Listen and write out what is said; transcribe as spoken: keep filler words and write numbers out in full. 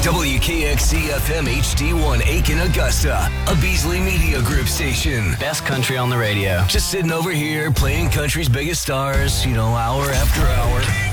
W K X C F M H D one Aiken, Augusta, a Beasley Media Group station. Best country on the radio. Just sitting over here playing country's biggest stars, you know, hour after hour.